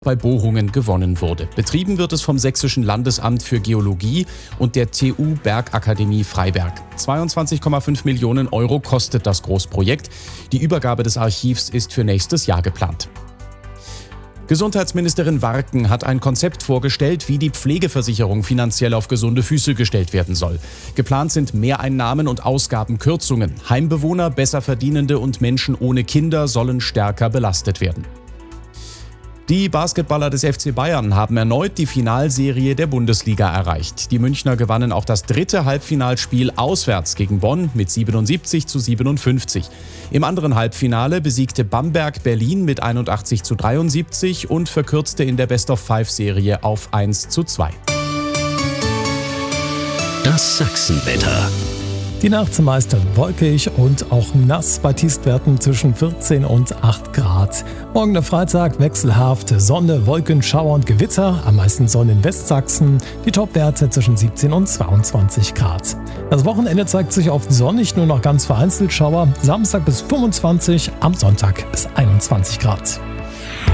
bei Bohrungen gewonnen wurde. Betrieben wird es vom Sächsischen Landesamt für Geologie und der TU Bergakademie Freiberg. 22,5 Millionen Euro kostet das Großprojekt. Die Übergabe des Archivs ist für nächstes Jahr geplant. Gesundheitsministerin Warken hat ein Konzept vorgestellt, wie die Pflegeversicherung finanziell auf gesunde Füße gestellt werden soll. Geplant sind Mehreinnahmen und Ausgabenkürzungen. Heimbewohner, Besserverdienende und Menschen ohne Kinder sollen stärker belastet werden. Die Basketballer des FC Bayern haben erneut die Finalserie der Bundesliga erreicht. Die Münchner gewannen auch das dritte Halbfinalspiel auswärts gegen Bonn mit 77:57. Im anderen Halbfinale besiegte Bamberg Berlin mit 81:73 und verkürzte in der Best-of-5-Serie auf 1:2. Das Sachsenwetter. Die Nacht meist wolkig und auch nass bei Tiefstwerten zwischen 14 und 8 Grad. Morgen der Freitag wechselhaft Sonne, Wolken, Schauer und Gewitter, am meisten Sonne in Westsachsen, die Topwerte zwischen 17 und 22 Grad. Das Wochenende zeigt sich oft sonnig, nur noch ganz vereinzelt Schauer, Samstag bis 25, am Sonntag bis 21 Grad.